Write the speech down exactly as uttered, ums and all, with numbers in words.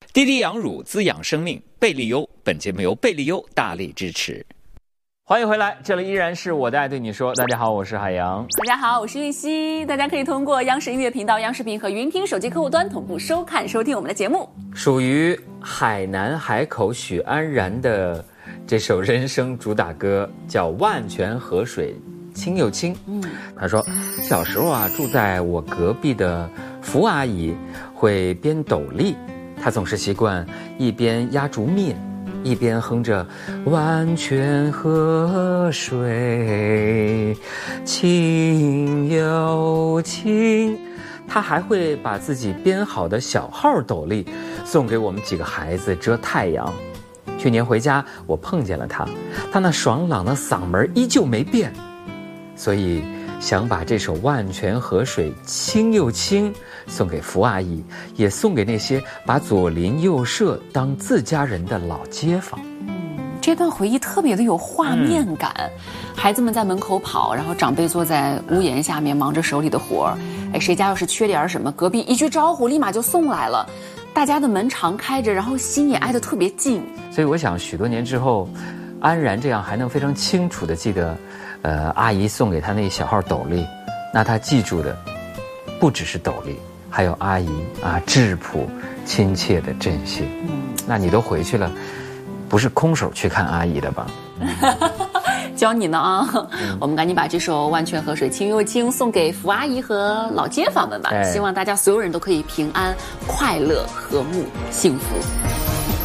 滴滴养乳滋养生命，贝利优。本节目由贝利优大力支持。欢迎回来，这里依然是我的爱对你说。大家好，我是海洋。 大家好，我是玉溪。大家可以通过央视音乐频道、央视频和云听手机客户端同步收看收听我们的节目。 属于海南海口许安然的这首人生主打歌叫《万泉河水清又清》。嗯，他说小时候啊，住在我隔壁的福阿姨会编斗笠，她总是习惯一边压竹面一边哼着万泉河水清又清。他还会把自己编好的小号斗笠送给我们几个孩子遮太阳。去年回家我碰见了他，他那爽朗的嗓门依旧没变，所以想把这首万泉河水清又清送给福阿姨，也送给那些把左邻右舍当自家人的老街坊。 嗯，这段回忆特别的有画面感、嗯、孩子们在门口跑，然后长辈坐在屋檐下面忙着手里的活儿。哎，谁家要是缺点什么，隔壁一句招呼立马就送来了，大家的门常开着，然后心也挨得特别近。 所以我想许多年之后，安然这样还能非常清楚地记得呃，阿姨送给他那小号斗笠，那他记住的不只是斗笠，还有阿姨啊质朴亲切的振兴。嗯，那你都回去了，不是空手去看阿姨的吧？ 教你呢啊、嗯！我们赶紧把这首《万泉河水清又清》送给福阿姨和老街坊们吧、哎、希望大家所有人都可以平安、快乐、和睦、幸福。